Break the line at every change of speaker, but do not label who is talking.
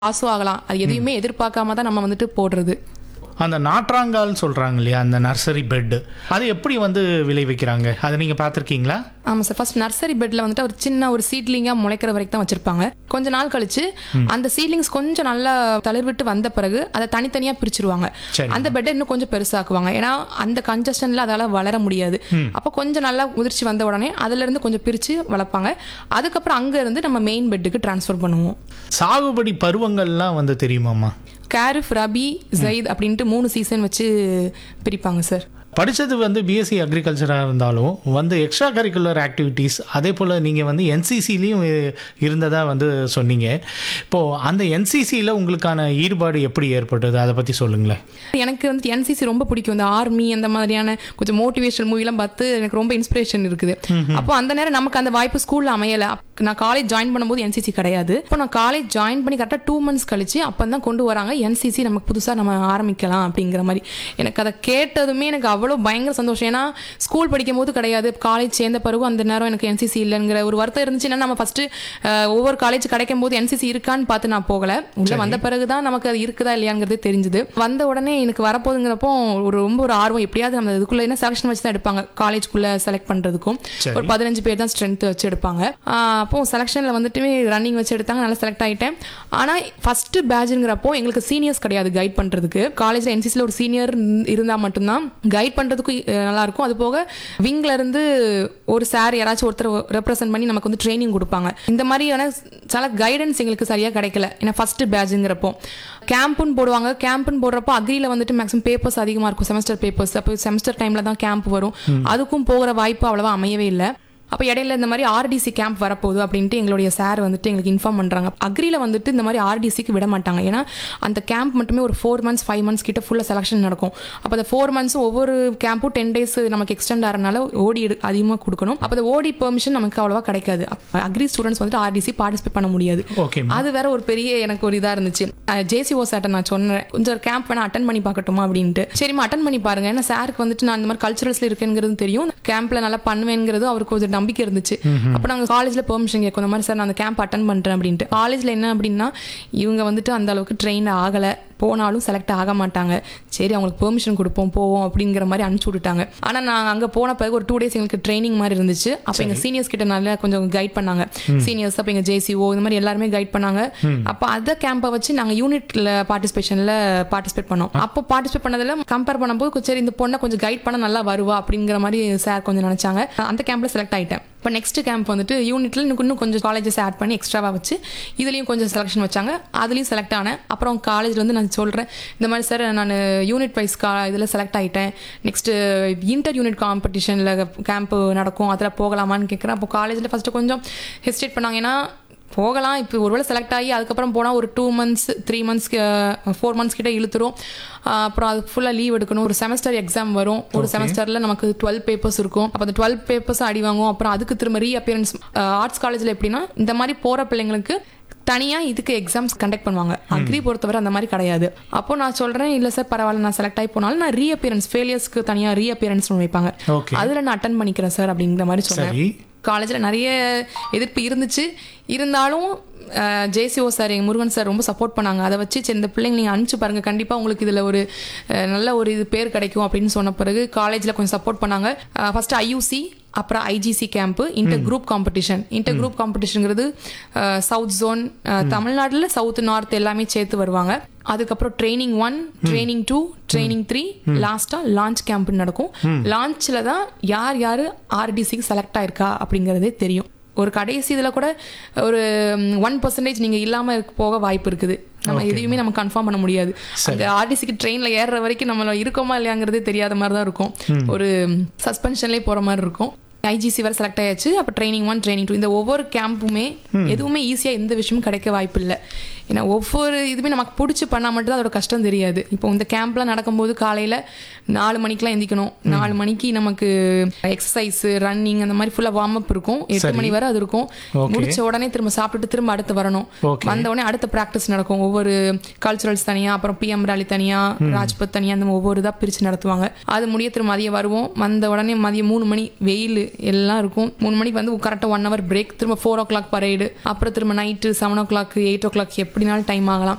லாஸும் ஆகலாம். அது எதையுமே எதிர்பார்க்காம தான் நம்ம வந்துட்டு போடுறது.
அந்த நாற்றாங்கால் சொல்கிறாங்க இல்லையா, அந்த நர்சரி பெட்டு அது எப்படி வந்து விளைவிக்கிறாங்க, அதை நீங்கள் பார்த்துருக்கீங்களா?
ஆமாம் சார். ஃபர்ஸ்ட் நர்சரி பெட்டில் வந்துட்டு ஒரு சின்ன ஒரு சீட்லிங்காக முளைக்கிற வரைக்கும் தான் வச்சிருப்பாங்க. கொஞ்ச நாள் கழிச்சு அந்த சீட்லிங்ஸ் கொஞ்சம் நல்லா தளிர்விட்டு வந்த பிறகு அதை தனித்தனியாக பிரிச்சிருவாங்க. அந்த பெட்டை இன்னும் கொஞ்சம் பெருசாக்குவாங்க. ஏன்னா அந்த கன்ஜஸ்டன்ல அதால வளர முடியாது. அப்போ கொஞ்சம் நல்லா முதிர்ச்சி வந்த உடனே அதுல இருந்து கொஞ்சம் பிரிச்சு வளர்ப்பாங்க. அதுக்கப்புறம் அங்க இருந்து நம்ம மெயின் பெட்டுக்கு டிரான்ஸ்ஃபர் பண்ணுவோம்.
சாகுபடி பருவங்கள்லாம் வந்து தெரியுமாம்மா?
காரிஃப், ரபி, ஜெயித் அப்படின்ட்டு 3 சீசன் வச்சு பிரிப்பாங்க சார்.
படித்தது வந்து பிஎஸ்சி அக்ரிகல்ச்சராக இருந்தாலும் வந்து எக்ஸ்ட்ரா கரிக்குலர் ஆக்டிவிட்டீஸ் அதே போல் நீங்கள் வந்து என்சிசிலையும் இருந்ததாக வந்து சொன்னீங்க. இப்போது அந்த என்சிசியில் உங்களுக்கான ஈடுபாடு எப்படி ஏற்பட்டது, அதை பற்றி சொல்லுங்களேன்.
எனக்கு வந்து என்சிசி ரொம்ப பிடிக்கும். இந்த ஆர்மி அந்த மாதிரியான கொஞ்சம் மோட்டிவேஷனல் மூவிலாம் பார்த்து எனக்கு ரொம்ப இன்ஸ்பிரேஷன் இருக்குது. அப்போ அந்த நேரம் நமக்கு அந்த வாய்ப்பு ஸ்கூலில் அமையலை. நான் காலேஜ் ஜாயின் பண்ணும்போது என்சிசி கிடையாது. இப்போ நான் காலேஜ் ஜாயின் பண்ணி கரெக்டாக 2 months கழிச்சு அப்போ தான் கொண்டு வராங்க என்சிசி நமக்கு புதுசாக நம்ம ஆரம்பிக்கலாம் அப்படிங்கிற மாதிரி. எனக்கு அதை கேட்டதுமே எனக்கு அவ்வளோ பயங்கர சந்தோஷம். ஏன்னா ஸ்கூல் படிக்கும் போது கிடையாது, காலேஜ் சேர்ந்த பிறகு அந்த நேரம் எனக்கு என்சிசி இல்லைங்கிற ஒரு வருத்தம் இருந்துச்சு. ஏன்னா நம்ம ஃபர்ஸ்ட் ஒவ்வொரு காலேஜ் கிடைக்கும் போது என்சிசி இருக்கான்னு பார்த்து நான் போகல. உள்ள வந்த பிறகுதான் நமக்கு அது இருக்குதா இல்லையாங்கிறது தெரிஞ்சுது. வந்த உடனே எனக்கு வரப்போகுதுங்கிறப்போ ரொம்ப ஒரு ஆர்வம். எப்படியாவது நம்ம இதுக்குள்ள என்ன செலக்ஷன் வச்சு தான் எடுப்பாங்க. காலேஜ்குள்ள செலக்ட் பண்றதுக்கும் ஒரு 15 பேர் தான் ஸ்ட்ரென்த் வச்சு எடுப்பாங்க. அப்போ செலக்ஷன்ல வந்துட்டு ரன்னிங் வச்சு எடுத்தாங்க. நல்லா செலக்ட் ஆகிட்டேன். ஆனா ஃபர்ஸ்ட் பேட்ச்ங்கிறப்போ எங்களுக்கு சீனியர்ஸ் கிடையாது கைட் பண்றதுக்கு. காலேஜ்ல என்சிசியில் ஒரு சீனியர் இருந்தா மட்டும்தான் கைட் பண்றதுக்கு நல்லா இருக்கும். அது போக விங்ல இருந்து ஒரு சார் யாராச்சும் ஒருத்தர் ரெப்ரசென்ட் பண்ணி நமக்கு வந்து ட்ரைனிங் கொடுப்பாங்க. இந்த மாதிரியான சில கைடன்ஸ் எங்களுக்கு சரியா கிடைக்கல. ஏன்னா ஃபர்ஸ்ட் பேட்ச்ங்கிறப்போ கேம்ப்னு போடுவாங்க. கேம்ப்னு போடுறப்போ அக்ரியில் வந்துட்டு மேக்ஸிமம் பேப்பர்ஸ் அதிகமாக இருக்கும், செமஸ்டர் பேப்பர்ஸ். அப்போ செமஸ்டர் டைம்ல தான் கேம்ப் வரும். அதுக்கும் போகிற வாய்ப்பு அவ்வளவா அமையவே இல்லை. அப்போ இடையில இந்த மாதிரி ஆர்டிசி கேம்ப் வரப்போகுது அப்படின்ட்டு எங்களுடைய சார் வந்துட்டு எங்களுக்கு இன்ஃபார்ம் பண்ணுறாங்க. அக்ரியில் வந்துட்டு இந்த மாதிரி ஆர்டிசிக்கு விட மாட்டாங்க. ஏன்னா அந்த கேம்ப் மட்டுமே ஒரு 4 months 5 months கிட்ட ஃபுல்லாக செலக்ஷன் நடக்கும். அப்போ அந்த 4 months ஒவ்வொரு கேம்பும் 10 days நமக்கு எக்ஸ்டெண்ட் ஆகிறனால ஓடி அதிகமாக கொடுக்கணும். அப்போ அந்த ஓடி பெர்மிஷன் நமக்கு அவ்வளோவா கிடைக்காது. அக்ரி ஸ்டூடெண்ட்ஸ் வந்துட்டு ஆர்டிசி பார்ட்டிசிபேட் பண்ண முடியாது. அது வேற ஒரு பெரிய எனக்கு ஒரு இதாக இருந்துச்சு. ஜேசிஓ சார்ட்ட நான் சொன்னேன், கொஞ்சம் கேம்ப் வேணா அட்டன் பண்ணி பார்க்கட்டுமா அப்படின்ட்டு. சரிம்மா அட்டன் பண்ணி பாருங்க. ஏன்னா சாருக்கு வந்துட்டு நான் இந்த மாதிரி கல்ச்சுரல்ஸ்ல இருக்கேங்கிறது தெரியும், கேம்ப்ல நல்லா பண்ணுவேங்கிறது அவருக்கு கொஞ்சம் நம்பிக்கை இருந்துச்சு. அப்ப நாங்க காலேஜ்ல பெர்மிஷன் கேட்கும், இந்த மாதிரி சார் நான் அந்த கேம்ப் அட்டன் பண்றேன் அப்படின்ட்டு. காலேஜ்ல என்ன அப்படின்னா இவங்க வந்துட்டு அந்த அளவுக்கு ட்ரெயின் ஆகல, போனாலும் செலக்ட் ஆக மாட்டாங்க. சரி அவங்களுக்கு பெர்மிஷன் கொடுப்போம் போவோம் அப்படிங்கிற மாதிரி அனுப்பிச்சு விட்டுட்டாங்க. ஆனா நான் அங்க போன பிறகு ஒரு 2 days எங்களுக்கு ட்ரைனிங் மாதிரி இருந்துச்சு. அப்ப எங்க சீனியர்ஸ் கிட்ட நல்லா கொஞ்சம் கைட் பண்ணாங்க. சீனியர்ஸ் அப்ப எங்க ஜேசிஓ இந்த மாதிரி எல்லாருமே கைட் பண்ணாங்க. அப்ப அந்த கேம்பை வச்சு நாங்க யூனிட்ல பார்ட்டிசிபேட் பண்ணோம். அப்போ பார்ட்டிசிபேட் பண்ணதுல கம்பேர் பண்ணும்போது சரி இந்த பொண்ணை கொஞ்சம் கைட் பண்ண நல்லா வருவா அப்படிங்கிற மாதிரி சார் கொஞ்சம் நினைச்சாங்க. அந்த கேம்ப்ல செலக்ட் ஆயிட்டேன். இப்போ நெக்ஸ்ட் கேம்ப் வந்துட்டு யூனிட்ல இன்னும் கொஞ்சம் காலேஜஸ் ஆட் பண்ணி எக்ஸ்ட்ராவாக வச்சு இதுலேயும் கொஞ்சம் செலக்ஷன் வச்சாங்க. அதுலேயும் செலக்ட் ஆனேன். அப்புறம் காலேஜில் வந்து நான் சொல்கிறேன், இந்த மாதிரி சார் நான் யூனிட் வைஸ் இதில் செலக்ட் ஆகிட்டேன், நெக்ஸ்ட்டு இன்டர் யூனிட் காம்படிஷனில் கேம்ப் நடக்கும், அதில் போகலாமான்னு கேட்குறேன். அப்போ காலேஜில் ஃபஸ்ட்டு கொஞ்சம் ஹெசிடேட் பண்ணாங்க. ஏன்னா போகலாம், இப்போ ஒருவேளை செலக்ட் ஆகி அதுக்கப்புறம் போனால் ஒரு 2 months 3 months 4 months கிட்ட இழுத்துரும். அப்புறம் அது ஃபுல்லாக லீவ் எடுக்கணும். ஒரு செமஸ்டர் எக்ஸாம் வரும். ஒரு செமஸ்டரில் நமக்கு 12 papers இருக்கும். அப்போ அந்த 12 papers அடி வாங்குவோம். அப்புறம் அதுக்கு திரும்ப ரீஅப்பியரன்ஸ். ஆர்ட்ஸ் காலேஜில் எப்படின்னா இந்த மாதிரி போகிற பிள்ளைங்களுக்கு தனியாக இதுக்கு எக்ஸாம்ஸ் கண்டக்ட் பண்ணுவாங்க. அக்ரி பொறுத்தவரை அந்த மாதிரி கிடையாது. அப்போ நான் சொல்கிறேன், இல்லை சார் பரவாயில்ல, நான் செலக்ட் ஆகி போனாலும் நான் ரீஅப்பியரன்ஸ் ஃபெயிலியர்ஸ்க்கு தனியாக ரீஅப்பியரன்ஸ் வைப்பாங்க, அதில் நான் அட்டன் பண்ணிக்கிறேன் சார் அப்படிங்கிற மாதிரி சொன்னேன். காலேஜில் நிறைய எதிர்ப்பு இருந்துச்சு. இருந்தாலும் ஜேசிஓ சார் எங்கள் முருகன் சார் ரொம்ப சப்போர்ட் பண்ணாங்க. அதை வச்சு இந்த பிள்ளைங்க நீங்கள் அனுப்பிச்சு பாருங்கள், கண்டிப்பாக உங்களுக்கு இதில் ஒரு நல்ல ஒரு இது பேர் கிடைக்கும் அப்படின்னு சொன்ன பிறகு காலேஜில் கொஞ்சம் சப்போர்ட் பண்ணாங்க. ஃபர்ஸ்ட் ஐயூசி, அப்புறம் ஐஜிசி camp, inter group காம்படிஷன்ங்கிறது south zone, தமிழ்நாட்டில் சவுத் நார்த் எல்லாமே சேர்த்து வருவாங்க. அதுக்கப்புறம் ட்ரைனிங் 1, ட்ரைனிங் 2, ட்ரைனிங் 3, லாஸ்ட்டாக லான்ச் கேம்ப் நடக்கும். லான்ச்சில் தான் யார் ஆர்டிசிக்கு செலக்ட் ஆயிருக்கா அப்படிங்கிறதே தெரியும். ஒரு கடைசி இதில் கூட ஒரு 1% நீங்கள் இல்லாமல் போக வாய்ப்பு இருக்குது. நம்ம எதையுமே நம்ம கன்ஃபார்ம் பண்ண முடியாது. அந்த ஆர்டிசிக்கு ட்ரெயினில் ஏறுற வரைக்கும் நம்மள இருக்கோமா இல்லையாங்கிறதே தெரியாத மாதிரி தான் இருக்கும். ஒரு சஸ்பென்ஷன்லேயே போகிற மாதிரி இருக்கும். ஐஜிசி வரை செலக்ட் ஆயாச்சு. அப்போ ட்ரைனிங் 1, ட்ரைனிங் 2 இந்த ஒவ்வொரு கேம்புமே எதுவுமே ஈஸியாக எந்த விஷயமும் கிடைக்க வாய்ப்பு இல்லை. ஏன்னா ஒவ்வொரு இதுவுமே நமக்கு பிடிச்சி பண்ணால் மட்டும் தான் அதோட கஷ்டம் தெரியாது. இப்போ இந்த கேம்ப்லாம் நடக்கும்போது காலையில் 4 மணிக்கெலாம் எந்திக்கணும். 4 மணிக்கு நமக்கு எக்ஸசைஸ், ரன்னிங் அந்த மாதிரி ஃபுல்லாக வார்ம் அப் இருக்கும். 8 மணி வரை அது இருக்கும். முடிச்ச உடனே திரும்ப சாப்பிட்டுட்டு திரும்ப அடுத்து வரணும். வந்த உடனே அடுத்த ப்ராக்டிஸ் நடக்கும். ஒவ்வொரு கல்ச்சுரல்ஸ் தனியாக, அப்புறம் பிஎம் ராலி தனியாக, ராஜ்பத் தனியாக, அந்த ஒவ்வொரு இதாக பிரித்து நடத்துவாங்க. அது முடிய திரும்ப மதியம் வருவோம். வந்த உடனே மதியம் 3 மணி வெயில் எல்லாம் இருக்கும். 3 மணிக்கு வந்து கரெக்டாக 1 hour பிரேக். திரும்ப 4 o'clock பரேடு. அப்புறம் திரும்ப நைட்டு 7 o'clock 8 o'clock எப்படினாலும் டைம் ஆகலாம்.